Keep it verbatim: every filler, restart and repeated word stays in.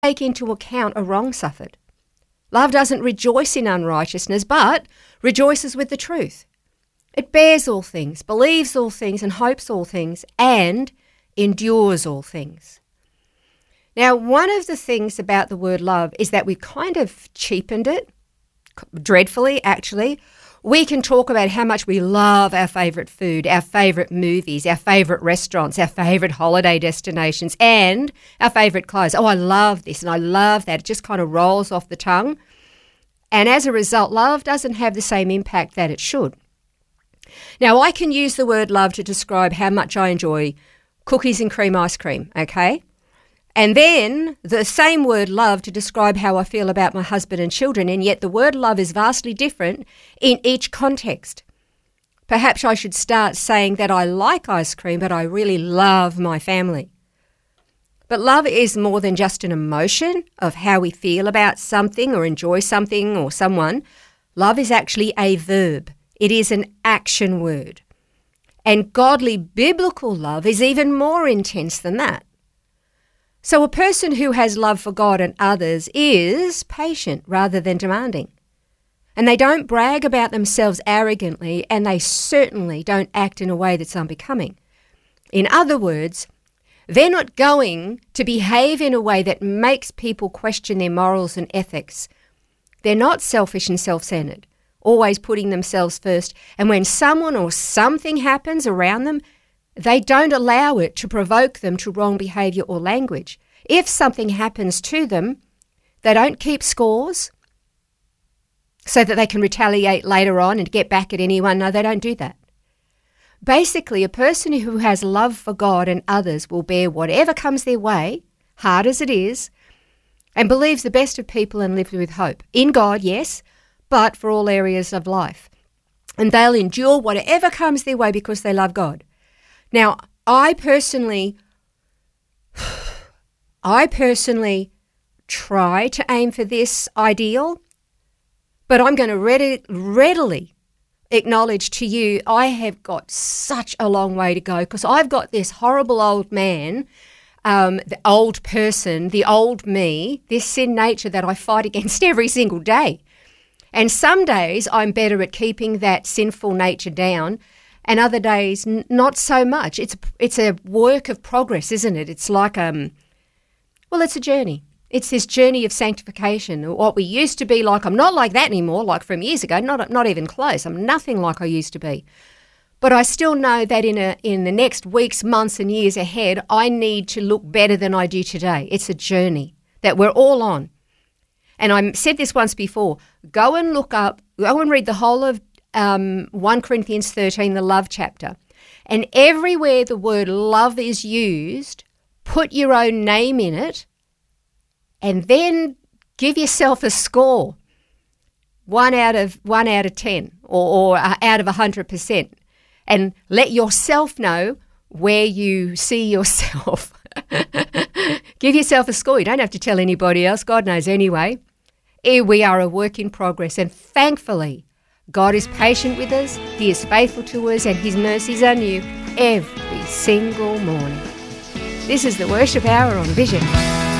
take into account a wrong suffered. Love doesn't rejoice in unrighteousness, but rejoices with the truth. It bears all things, believes all things, and hopes all things, and endures all things. Now, one of the things about the word love is that we've kind of cheapened it, dreadfully actually. We can talk about how much we love our favourite food, our favourite movies, our favourite restaurants, our favourite holiday destinations, and our favourite clothes. Oh, I love this and I love that. It just kind of rolls off the tongue. And as a result, love doesn't have the same impact that it should. Now, I can use the word love to describe how much I enjoy cookies and cream ice cream, okay? And then the same word love to describe how I feel about my husband and children, and yet the word love is vastly different in each context. Perhaps I should start saying that I like ice cream, but I really love my family. But love is more than just an emotion of how we feel about something or enjoy something or someone. Love is actually a verb. It is an action word. And godly biblical love is even more intense than that. So a person who has love for God and others is patient rather than demanding. And they don't brag about themselves arrogantly, and they certainly don't act in a way that's unbecoming. In other words, they're not going to behave in a way that makes people question their morals and ethics. They're not selfish and self-centered, always putting themselves first. And when someone or something happens around them, they don't allow it to provoke them to wrong behaviour or language. If something happens to them, they don't keep scores so that they can retaliate later on and get back at anyone. No, they don't do that. Basically, a person who has love for God and others will bear whatever comes their way, hard as it is, and believes the best of people and lives with hope. In God, yes, but for all areas of life. And they'll endure whatever comes their way because they love God. Now, I personally, I personally try to aim for this ideal, but I'm going to ready, readily acknowledge to you I have got such a long way to go, because I've got this horrible old man, um, the old person, the old me, this sin nature that I fight against every single day. And some days I'm better at keeping that sinful nature down, and other days, n- not so much. It's it's a work of progress, isn't it? It's like, um, well, it's a journey. It's this journey of sanctification. What we used to be like, I'm not like that anymore, like from years ago, not not even close. I'm nothing like I used to be. But I still know that in a in the next weeks, months and years ahead, I need to look better than I do today. It's a journey that we're all on. And I said this once before, go and look up, go and read the whole of Um, First Corinthians thirteen, the love chapter. And everywhere the word love is used, put your own name in it and then give yourself a score, one out of one out of ten or, or out of one hundred percent, and let yourself know where you see yourself. Give yourself a score. You don't have to tell anybody else. God knows anyway. We are a work in progress, and thankfully, God is patient with us, He is faithful to us, and His mercies are new every single morning. This is the Worship Hour on Vision.